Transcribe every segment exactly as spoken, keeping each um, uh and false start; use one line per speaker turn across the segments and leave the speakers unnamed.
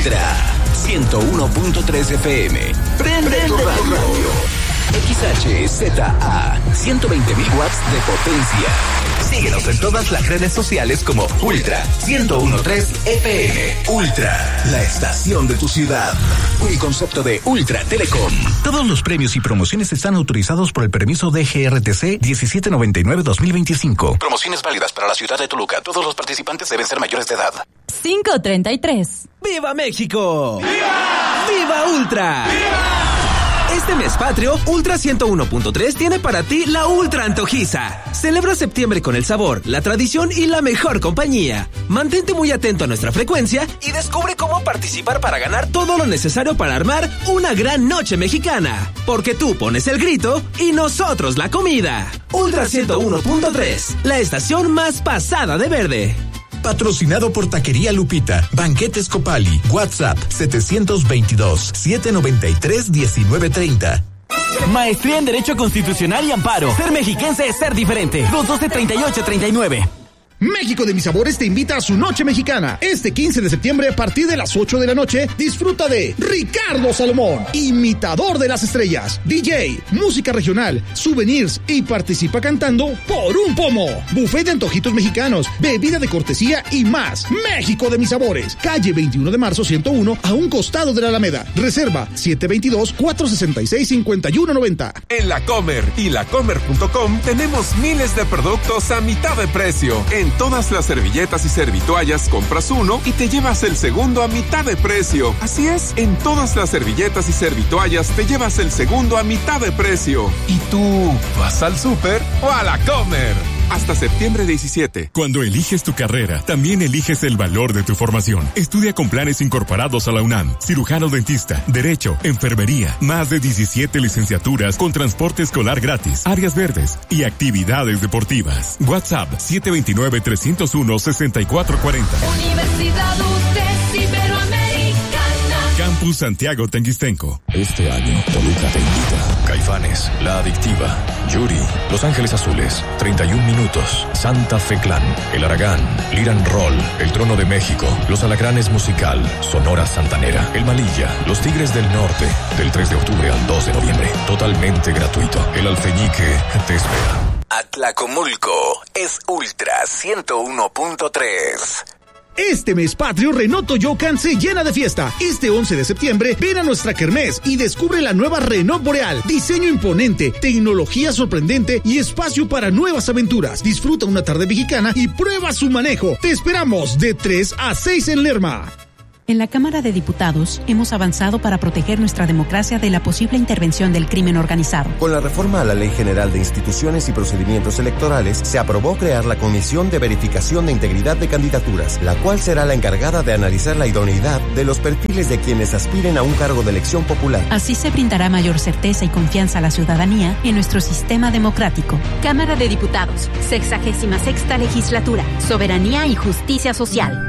Ultra ciento uno punto tres F M. Prende tu radio. X H Z A, ciento veinte mil watts de potencia. Síguenos en todas las redes sociales como Ultra ciento uno punto tres F M. Ultra, la estación de tu ciudad. Un concepto de Ultra Telecom.
Todos los premios y promociones están autorizados por el permiso D G R T C diecisiete noventa y nueve guión dos mil veinticinco.
Promociones válidas para la ciudad de Toluca. Todos los participantes deben ser mayores de edad.
cinco treinta y tres.
¡Viva México! ¡Viva! ¡Viva Ultra! ¡Viva! Este mes patrio, Ultra ciento uno punto tres tiene para ti la Ultra Antojiza. Celebra septiembre con el sabor, la tradición y la mejor compañía. Mantente muy atento a nuestra frecuencia y descubre cómo participar para ganar todo lo necesario para armar una gran noche mexicana. Porque tú pones el grito y nosotros la comida. Ultra ciento uno punto tres, la estación más pasada de verde.
Patrocinado por Taquería Lupita, Banquetes Copali, WhatsApp setecientos veintidós, setecientos noventa y tres, diecinueve treinta.
Maestría en Derecho Constitucional y Amparo. Ser mexiquense es ser diferente. dos doce, treinta y ocho, treinta y nueve.
México de mis sabores te invita a su noche mexicana. Este quince de septiembre, a partir de las ocho de la noche, disfruta de Ricardo Salomón, imitador de las estrellas, D J, música regional, souvenirs y participa cantando por un pomo. Buffet de antojitos mexicanos, bebida de cortesía y más. México de mis sabores. Calle veintiuno de marzo ciento uno, a un costado de la Alameda. Reserva siete veintidós, cuatrocientos sesenta y seis, cincuenta y uno noventa.
En La Comer y lacomer punto com tenemos miles de productos a mitad de precio. En todas las servilletas y servitoallas compras uno y te llevas el segundo a mitad de precio. Así es, en todas las servilletas y servitoallas te llevas el segundo a mitad de precio. ¿Y tú vas al súper o a La Comer? Hasta septiembre diecisiete.
Cuando eliges tu carrera, también eliges el valor de tu formación. Estudia con planes incorporados a la UNAM. Cirujano dentista, Derecho, Enfermería, más de diecisiete licenciaturas con transporte escolar gratis, áreas verdes y actividades deportivas. WhatsApp siete dos nueve, tres cero uno, seis cuatro cuatro cero.
Universidad U T E S Iberoamericana.
Campus Santiago Tenguistenco.
Este año, Toluca te invita. Caifanes, La Adictiva, Yuri, Los Ángeles Azules, treinta y un minutos, Santa Fe Clan, El Aragán, Liran Roll, El Trono de México, Los Alacranes Musical, Sonora Santanera, El Malilla, Los Tigres del Norte, del tres de octubre al dos de noviembre. Totalmente gratuito. El Alfeñique te espera.
Atlacomulco es Ultra ciento uno punto tres.
Este mes patrio, Renault Toyocan se llena de fiesta. Este once de septiembre, ven a nuestra kermés y descubre la nueva Renault Boreal. Diseño imponente, tecnología sorprendente y espacio para nuevas aventuras. Disfruta una tarde mexicana y prueba su manejo. Te esperamos de tres a seis en Lerma.
En la Cámara de Diputados hemos avanzado para proteger nuestra democracia de la posible intervención del crimen organizado.
Con la reforma a la Ley General de Instituciones y Procedimientos Electorales, se aprobó crear la Comisión de Verificación de Integridad de Candidaturas, la cual será la encargada de analizar la idoneidad de los perfiles de quienes aspiren a un cargo de elección popular.
Así se brindará mayor certeza y confianza a la ciudadanía en nuestro sistema democrático.
Cámara de Diputados, sexagésima sexta legislatura, soberanía y justicia social.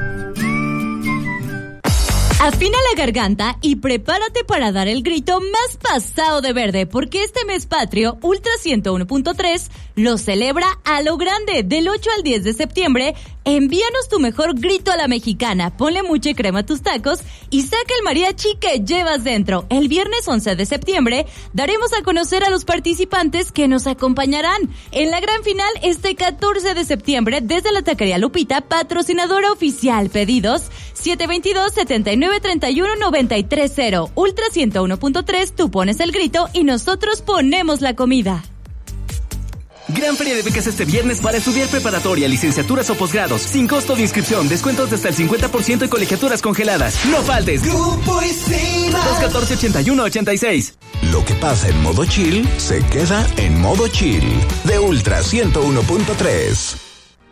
Afina la garganta y prepárate para dar el grito más pasado de verde, porque este mes patrio, Ultra ciento uno punto tres lo celebra a lo grande. Del ocho al diez de septiembre, envíanos tu mejor grito a la mexicana, ponle mucha crema a tus tacos y saca el mariachi que llevas dentro. El viernes once de septiembre, daremos a conocer a los participantes que nos acompañarán en la gran final este catorce de septiembre desde la Taquería Lupita, patrocinadora oficial. Pedidos siete veintidós, setenta y nueve, treinta y uno, noventa y tres cero. Ultra ciento uno punto tres, tú pones el grito y nosotros ponemos la comida.
Gran feria de becas este viernes para estudiar preparatoria, licenciaturas o posgrados. Sin costo de inscripción, descuentos de hasta el cincuenta por ciento y colegiaturas congeladas. ¡No faltes! Grupo Isima. dos uno cuatro, ochenta y uno, ochenta y seis.
Lo que pasa en modo chill, se queda en modo chill. De Ultra ciento uno punto tres.